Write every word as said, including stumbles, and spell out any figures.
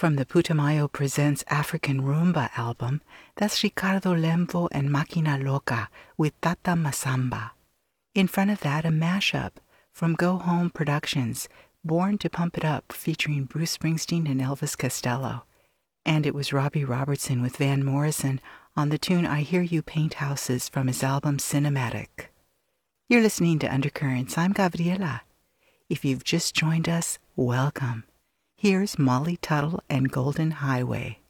From the Putumayo Presents African Rumba album, that's Ricardo Lemvo and Máquina Loca with Tata Masamba. In front of that, a mashup from Go Home Productions, Born to Pump It Up, featuring Bruce Springsteen and Elvis Costello. And it was Robbie Robertson with Van Morrison on the tune I Hear You Paint Houses from his album Cinematic. You're listening to Undercurrents. I'm Gabriela. If you've just joined us, welcome. Here's Molly Tuttle and Golden Highway.